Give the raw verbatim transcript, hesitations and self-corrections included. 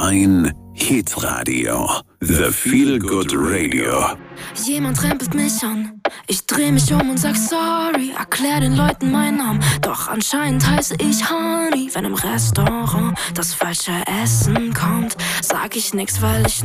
neun Hitradio. The Feel Good Radio. Jemand rempelt mich an, ich dreh mich um und sag sorry, erklär den Leuten meinen Namen, doch anscheinend heiße ich Honey. Wenn im Restaurant das falsche Essen kommt, sag ich nix, weil ich